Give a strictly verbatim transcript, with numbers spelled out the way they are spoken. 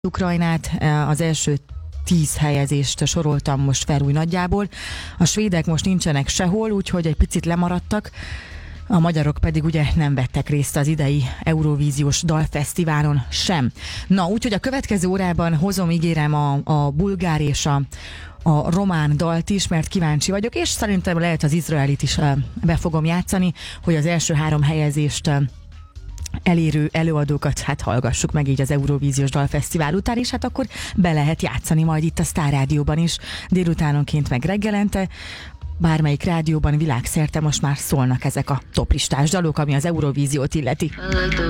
Ukrajnát, az első tíz helyezést soroltam most fel úgy nagyjából. A svédek most nincsenek sehol, úgyhogy egy picit lemaradtak. A magyarok pedig ugye nem vettek részt az idei Eurovíziós Dalfesztiválon sem. Na, úgyhogy a következő órában hozom, ígérem a, a bulgár és a, a román dalt is, mert kíváncsi vagyok, és szerintem lehet az izraelit is be fogom játszani, hogy az első három helyezést elérő előadókat hát hallgassuk meg így az Eurovíziós Dalfesztivál után, és hát akkor be lehet játszani majd itt a Sztár Rádióban is, délutánonként meg reggelente. Bármelyik rádióban világszerte most már szólnak ezek a toplistás dalok, ami az Eurovíziót illeti.